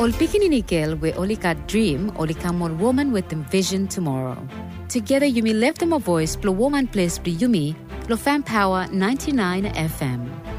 Ol pikininikil we olika dream olika more woman with envision tomorrow. Together you may lift them a voice, blow woman place, yumi, blow fan power 99 FM.